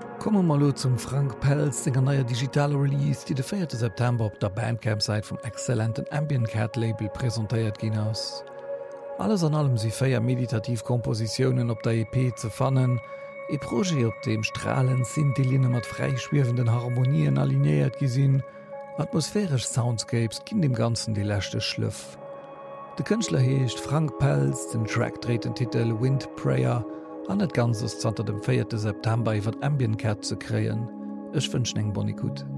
Kommen mal lo zum Frank Pelz senger neuer digitale Release, die de 4. September op der Bandcamp-Site vom exzellenten Ambient Cat Label präsentiert gin ass. Alles an allem sie 4 meditativ Kompositionen op der EP ze fannen, e Projekt op dem Strahlen Sinteline mat freischwirfenden Harmonien alineiert gesinn, atmosphärisch Soundscapes ginn dem ganzen die lächte Schlüff. De Künstler heescht Frank Pelz, den Track dreht den Titel Wind Prayer, an net ganzes zanter dem 4. September iwwer Ambient Cat ze kreien. Ech wünsch eng Bonikut.